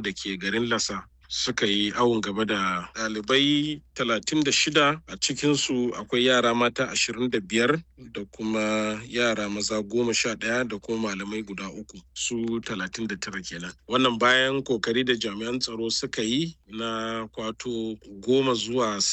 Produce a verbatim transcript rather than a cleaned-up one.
da ke garin Lasa suka yi awon gaba da ɗalibai talatin da shida, a cikinsu akwai yara mata ashirin da biyar da kuma yara maza goma sha ɗaya da kuma malamai guda uku, su talatin da tara kenan. Wannan bayan kokari da jami'an tsaro suka yi na kwato goma zuwa